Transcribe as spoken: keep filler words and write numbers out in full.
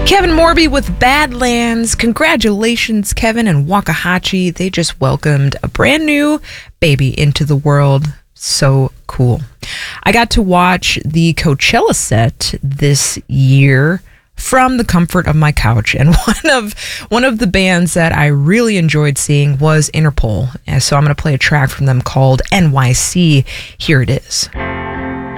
Kevin Morby with Badlands. Congratulations, Kevin and Wakahachi. They just welcomed a brand new baby into the world. So cool. I got to watch the Coachella set this year from the comfort of my couch, and one of one of the bands that I really enjoyed seeing was Interpol. And so I'm going to play a track from them called N Y C. Here it is.